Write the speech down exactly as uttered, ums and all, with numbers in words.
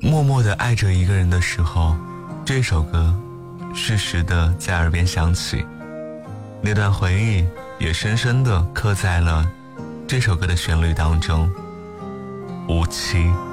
默默地爱着一个人的时候，这首歌适时地在耳边响起，那段回忆也深深地刻在了这首歌的旋律当中。无期。